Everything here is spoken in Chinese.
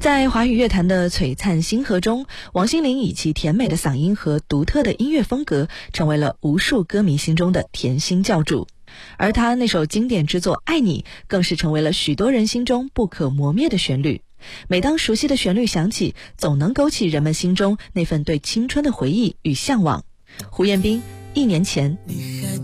在华语乐坛的璀璨星河中，王心凌以其甜美的嗓音和独特的音乐风格，成为了无数歌迷心中的甜心教主。而她那首经典之作《爱你》，更是成为了许多人心中不可磨灭的旋律。每当熟悉的旋律响起，总能勾起人们心中那份对青春的回忆与向往。胡彦斌，1年前。